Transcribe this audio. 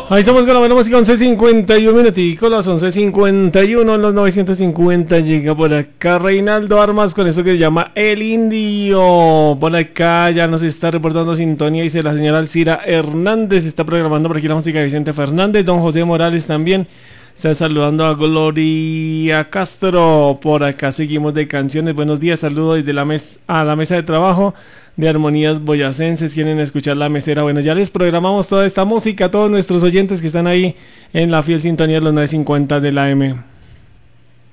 Ahí estamos con la buena música, 11:51 minuticos, las 11:51, los 950 llega por acá Reinaldo Armas con eso que se llama El Indio. Por acá ya nos está reportando sintonía, dice la señora Alcira Hernández, está programando por aquí la música de Vicente Fernández, don José Morales también. Está saludando a Gloria Castro. Por acá seguimos de canciones. Buenos días, saludos desde la mesa de trabajo de Armonías Boyacenses. Quieren escuchar La Mesera. Bueno, ya les programamos toda esta música a todos nuestros oyentes que están ahí en la fiel sintonía de los 950 de la M.